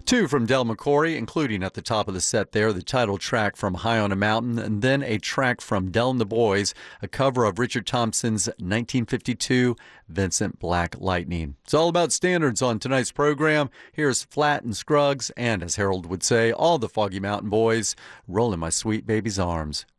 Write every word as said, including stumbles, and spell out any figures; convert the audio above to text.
Two from Del McCoury, including at the top of the set there, the title track from High on a Mountain, and then a track from Del and the Boys, a cover of Richard Thompson's nineteen fifty-two Vincent Black Lightning. It's all about standards on tonight's program. Here's Flatt and Scruggs, and as Harold would say, all the Foggy Mountain Boys, rolling my sweet baby's arms.